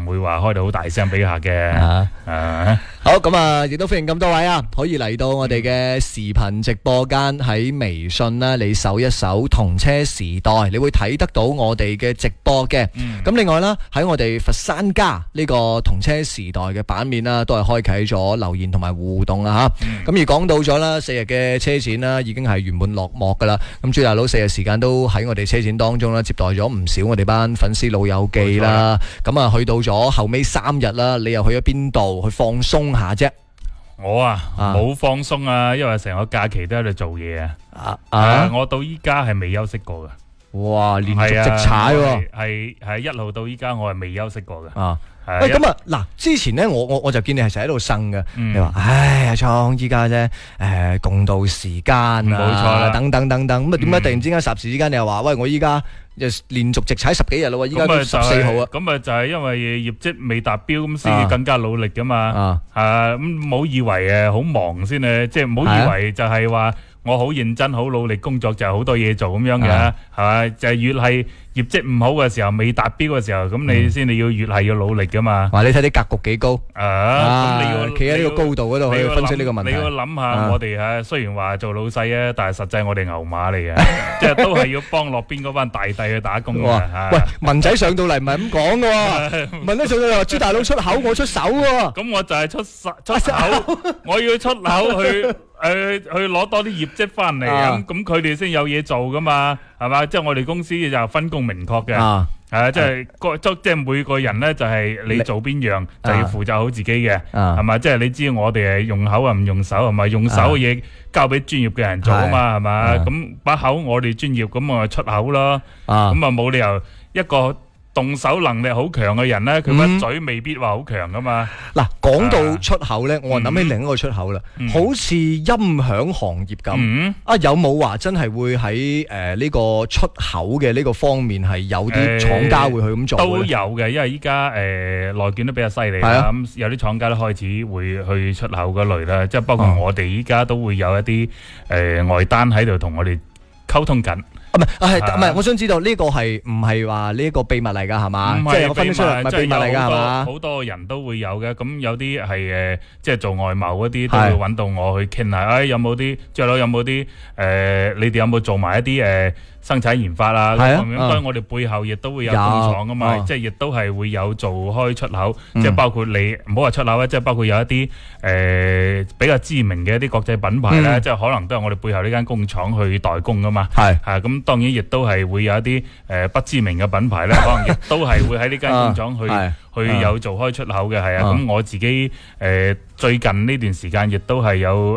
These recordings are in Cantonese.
會話開到好大聲俾客嘅。 好，咁啊，亦都歡迎咁多位啊，可以嚟到我哋嘅視頻直播間，喺微信啦，你搜一搜同車時代，你會睇得到我哋嘅直播嘅。咁另外啦，喺我哋佛山家呢個同車時代嘅版面啦，都係開啟咗留言同埋互動啊吓。咁而講到咗啦，4日嘅車展啦，已經係圓滿落幕噶啦。咁朱大佬4日時間都喺我哋車展當中啦，接待咗唔少我哋班粉絲老友記啦。咁啊，去到咗後尾3日啦，你又去咗邊度去放鬆下啫？ 我冇放鬆啊，因為成個假期都喺度做嘢啊。我到依家係未休息過噶。 哇，連續直踩喎！ 係1號到依家，我係未休息過嘅。 喂，咁啊，嗱，之前咧，我就見你係成日喺度呻嘅。你話，唉，阿聰依家啫，共度時間啊， 冇錯啦， 等等等等。咁啊，點解突然之間霎時之間你又話，喂，我依家就連續直踩10幾日咯？依家都14號啊。 咁啊，就係因為業績未達標，咁先至更加努力噶嘛。咁唔好以為好忙先啊，即係唔好以為就係話我好認真、好努力工作就係好多嘢做咁樣嘅，係嘛？就係越係業績唔好嘅時候，未達標嘅時候，咁你先你要越係要努力噶嘛。 話你睇啲格局幾高咁你要企喺呢個高度嗰度去分析呢個問題。 你要諗下我哋雖然話做老細啊，但係實際我哋牛馬嚟嘅，即係都係要幫落邊嗰班大帝去打工嘅。 喂，文仔上到嚟唔係咁講嘅，文仔上到嚟話朱大佬出口，我出手喎。 咁我就係出口，我要出口去攞多啲業績翻嚟，咁佢哋先有嘢做噶嘛，係嘛？即係我哋公司就分工明確嘅，即係每個人咧就係你做邊樣就要負責好自己嘅，係嘛？即係你知我哋係用口啊唔用手，係咪？用手嘅嘢交俾專業嘅人做啊嘛，係嘛？咁把口我哋專業，咁我出口咯，咁啊冇理由一個動手能力好強嘅人咧，佢把嘴未必話好強噶嘛。 嗱，講到出口咧，我諗起另一個出口啦，好似音響行業咁。有冇話真係會喺呢個出口嘅呢個方面係有啲廠家會去咁做？ 都有嘅，因為依家內卷都比較犀利啦。咁有啲廠家都開始會去出口嗰類啦，即係包括我哋依家都會有一啲外單喺度同我哋溝通緊。唔係，我想知道呢個係唔係話呢個秘密嚟㗎係嘛？即係我分得出嚟，唔係秘密嚟㗎係嘛？ 好多人都會有嘅，咁有啲係即係做外貿嗰啲都會揾到我去傾下，有冇啲最後有冇啲你哋有冇做埋一啲生產研發啊？咁樣，當然我哋背後亦都會有工廠㗎嘛，即係亦都係會有做開出口，即係包括你唔好話出口咧，即係包括有一啲比較知名嘅一啲國際品牌咧，即係可能都係我哋背後呢間工廠去代工㗎嘛。咁當然亦都係會有一啲不知名嘅品牌咧，可能亦都係會喺呢間工廠去有做開出口嘅，係啊。咁我自己最近呢段時間亦都係有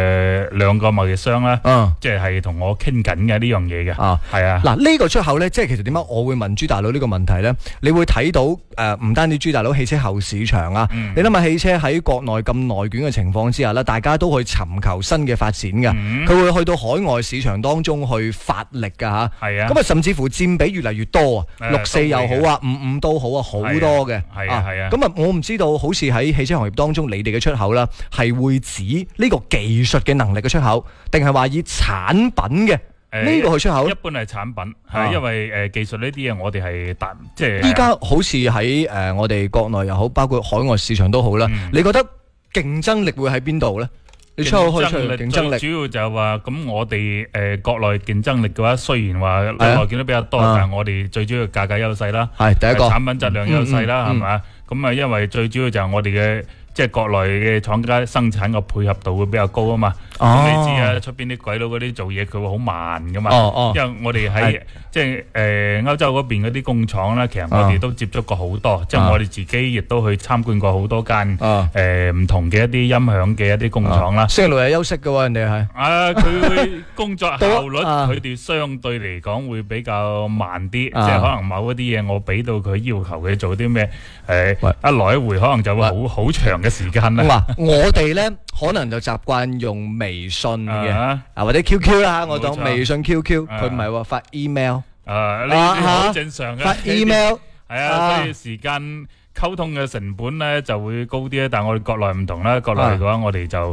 2個貿易商啦，即係同我傾緊嘅呢樣嘢嘅。係啊。嗱，呢個出口咧，即係其實點解我會問朱大佬呢個問題咧？你會睇到唔單止朱大佬汽車後市場啊，你諗下汽車喺國內咁內卷嘅情況之下咧，大家都去尋求新嘅發展嘅，佢會去到海外市場當中去發力㗎嚇。係啊。咁啊，甚至乎佔比越嚟越多啊，64又好啊，55都好啊，好多嘅。係啊。咁啊，我唔知道，好似喺汽車行業當中，你哋嘅出口啦，係會指呢個技術嘅能力嘅出口，定係話以產品嘅呢個去出口？ 一般係產品，係因為技術呢啲嘢我哋係即係。 依家好似喺我哋國內又好，包括海外市場都好啦。你覺得競爭力會喺邊度咧？你出口開出嚟競爭力， 主要就係話咁，我哋國內競爭力嘅話，雖然話內見得比較多，但係我哋最主要價格優勢啦，係第一個產品質量優勢啦，係嘛？咁啊，因為最主要就係我哋嘅即係國內嘅廠家生產個配合度會比較高啊嘛。咁你知啊，出邊啲鬼佬嗰啲做嘢佢會好慢噶嘛。因為我哋喺即係歐洲嗰邊嗰啲工廠咧，其實我哋都接觸過好多，即係我哋自己亦都去參觀過好多間唔同嘅一啲音響嘅一啲工廠啦。 星期六日休息嘅喎，人哋係佢會工作效率，佢哋相對嚟講會比較慢啲，即係可能某一啲嘢我俾到佢要求佢做啲咩，一來一回可能就會好長嘅時間啦。 我哋咧可能就習慣用微信嘅或者 QQ 啦，我當微信 QQ，佢唔係喎，發 email。呢啲好正常嘅。發 email 係啊，所以時間溝通嘅成本咧就會高啲咧。但係我哋國內唔同啦，國內嘅話我哋就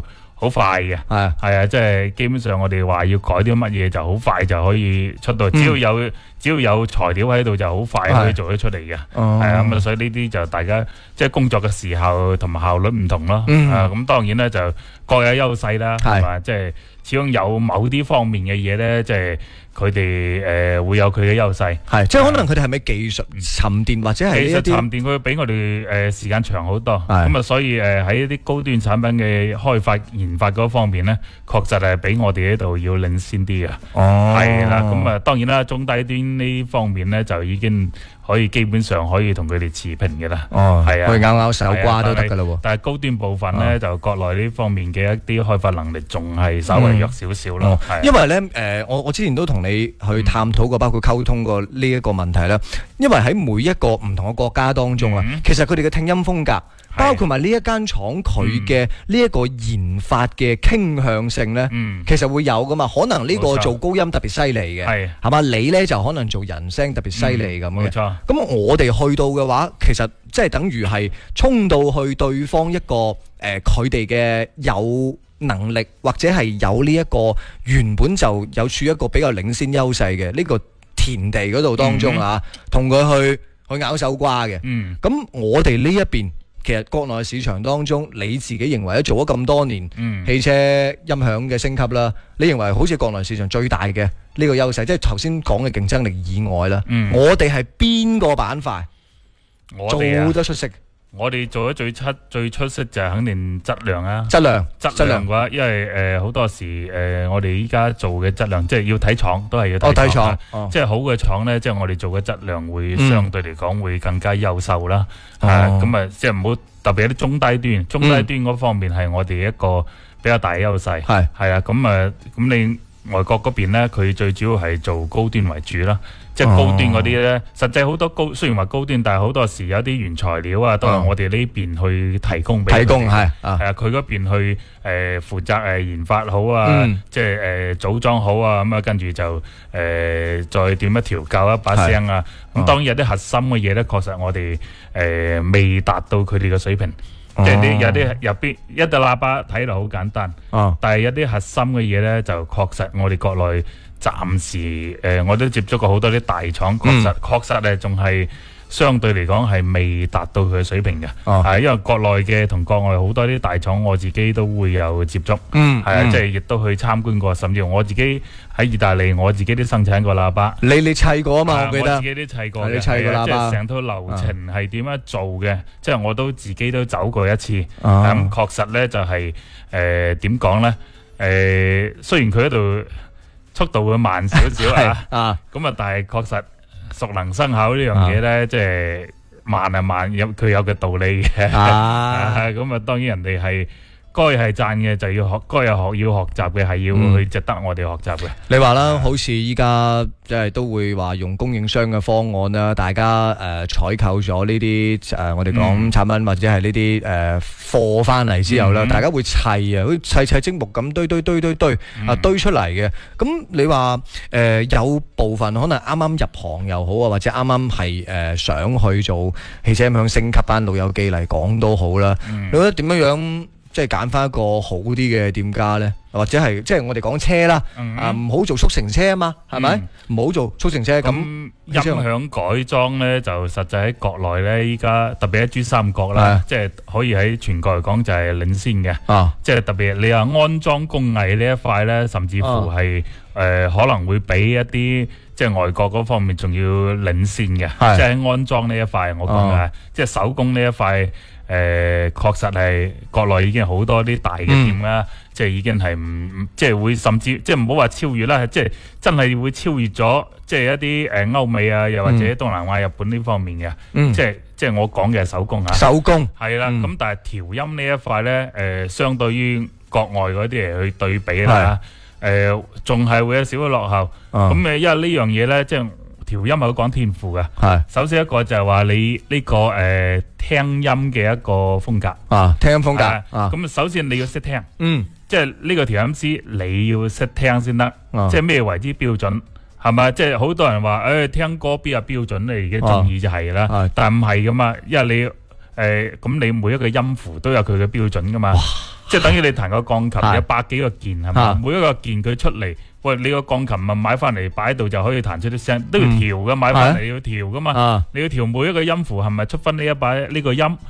好快嘅，係啊，即係基本上我哋話要改啲乜嘢就好快就可以出到，只要有材料喺度就好快可以做得出嚟嘅，係啊，咁所以呢啲就大家即係工作嘅時候同埋效率唔同咯，咁當然咧就各有優勢啦，係嘛，即係始終有某啲方面嘅嘢咧，即係佢哋會有佢嘅優勢， 係即係可能佢哋係咪技術沉澱或者係技術沉澱佢比我哋時間長好多，咁啊所以喺一啲高端產品嘅開發研發嗰方面咧，確實係比我哋呢度要領先啲嘅，係啦，咁啊當然啦，中低端呢方面咧就已經可以基本上可以同佢哋持平嘅啦，係啊， 可以拗拗手瓜都得噶啦喎。 但係高端部分咧就國內呢方面嘅一啲開發能力仲係稍微弱少少咯。 因為咧我之前都同你去探討過，包括溝通過呢一個問題啦。因為喺每一個唔同嘅國家當中啊，其實佢哋嘅聽音風格，包括埋呢一間廠佢嘅呢一個研發嘅傾向性咧，其實會有噶嘛。可能呢個做高音特別犀利嘅，係嘛？你咧就可能做人聲特別犀利咁嘅。冇錯。咁我哋去到嘅話，其實即係等於係衝到去對方一個佢哋嘅有能力或者係有呢一個原本就有處一個比較領先優勢嘅呢個田地嗰度當中啊，同佢去拗手瓜嘅。咁我哋呢一邊其實國內市場當中，你自己認為做咗咁多年汽車音響嘅升級啦，你認為好似國內市場最大嘅呢個優勢，即係頭先講嘅競爭力以外啦，我哋係邊個板塊做得出色？ 我哋做得最出色就係肯定質量啊！ 質量嘅話，因為好多時我哋依家做嘅質量，即係要睇廠，都係要睇廠。即係好嘅廠咧，即係我哋做嘅質量會相對嚟講會更加優秀啦。咁啊，即係唔好特別啲中低端嗰方面係我哋一個比較大嘅優勢。係啊，咁你外國嗰邊咧，佢最主要係做高端為主啦。即係高端嗰啲咧，實際好多雖然話高端，但係好多時有啲原材料啊，都係我哋呢邊去提供俾佢哋。提供係佢嗰邊去負責研發好啊，即係組裝好啊，咁啊跟住就再點樣調校一把聲啊。咁當然有啲核心嘅嘢咧，確實我哋未達到佢哋嘅水平。即係你有啲入邊一對喇叭睇落好簡單，但係有啲核心嘅嘢咧，就確實我哋國內暫時我都接觸過好多啲大廠，確實咧仲係相對嚟講係未達到佢嘅水平嘅。因為國內嘅同國外好多啲大廠，我自己都會有接觸，係啊，即係亦都去參觀過，甚至我自己喺意大利，我自己都生產過喇叭。 你砌過啊嘛？我記得我自己都砌過嘅， 你砌過喇叭， 即係成套流程係點樣做嘅，即係我都自己都走過一次。咁確實咧就係點講咧？雖然佢喺度速度會慢少少咁啊，但係確實熟能生巧呢樣嘢咧，即係慢係慢，佢有個道理嘅。咁啊，當然人哋係該係讚嘅就要學，該有要學習嘅係要去值得我哋學習嘅。 你話啦，好似依家即係都會話用供應商嘅方案啦，大家採購咗呢啲我哋講產品或者係呢啲貨翻嚟之後啦，大家會砌啊，好似砌積木咁堆出嚟嘅。咁你話有部分可能啱啱入行又好啊，或者啱啱係想去做汽車音響升級班老友記嚟講都好啦。你覺得點樣？即係揀翻一個好啲嘅店家咧，或者係即係我哋講車啦，唔好做速成車啊嘛，係咪？唔好做速成車咁。 音響改裝咧，就實際喺國內咧，依家特別喺珠三角啦，即係可以喺全國嚟講就係領先嘅。即係特別你話安裝工藝呢一塊咧，甚至乎係可能會比一啲即係外國嗰方面仲要領先嘅。即係喺安裝呢一塊，我講嘅即係手工呢一塊。確實係國內已經好多啲大嘅店啦，即係已經係即係會甚至即係唔好話超越啦，即係真係會超越咗，即係一啲歐美啊，又或者東南亞、日本呢方面嘅，即係我講嘅手工啊，手工係啦。咁但係調音呢一塊咧，相對於國外嗰啲嚟去對比啦，仲係會有少少落後。咁因為呢樣嘢咧，即係。調音係好講天賦嘅，首先一個就係話你呢個聽音嘅一個風格聽音風格咁首先你要識聽，即係呢個調音師你要識聽先得，即係咩為之標準係咪？即係好多人話聽歌邊有標準你而家中意就係啦，但係唔係噶嘛，因為你咁你每一個音符都有佢嘅標準噶嘛。 即係等於你彈個鋼琴有百幾個鍵係嘛，每一個鍵佢出嚟，喂，你個鋼琴咪買翻嚟擺喺度就可以彈出啲聲，都要調噶，買翻嚟要調噶嘛，你要調每一個音符係咪出分呢個音？